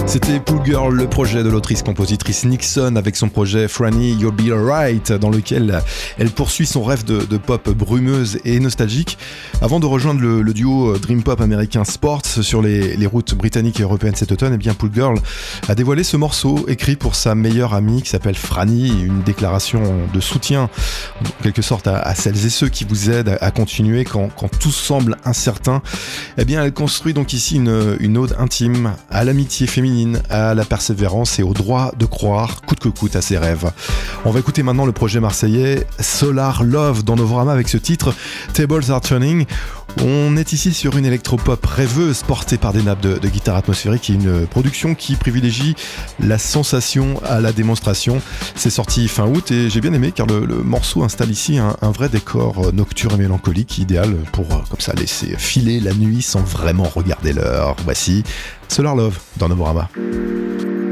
C'était Pool Girl, le projet de l'autrice-compositrice Nixon avec son projet Franny You'll Be Alright, dans lequel elle poursuit son rêve de pop brumeuse et nostalgique avant de rejoindre le duo Dream Pop américain Sports sur les routes britanniques et européennes cet automne. Et bien Pool Girl a dévoilé ce morceau écrit pour sa meilleure amie qui s'appelle Franny, une déclaration de soutien en quelque sorte à celles et ceux qui vous aident à continuer quand tout semble incertain. Eh bien elle construit donc ici une ode intime à l'amitié féminine, à la persévérance et au droit de croire coûte que coûte à ses rêves. On va écouter maintenant le projet marseillais Solar Love dans Novorama avec ce titre Tables Are Turning. On est ici sur une électropop rêveuse portée par des nappes de guitare atmosphérique et une production qui privilégie la sensation à la démonstration. C'est sorti fin août et j'ai bien aimé car le morceau installe ici un vrai décor nocturne et mélancolique idéal pour comme ça laisser filer la nuit sans vraiment regarder l'heure. Voici Solar Love dans Novorama.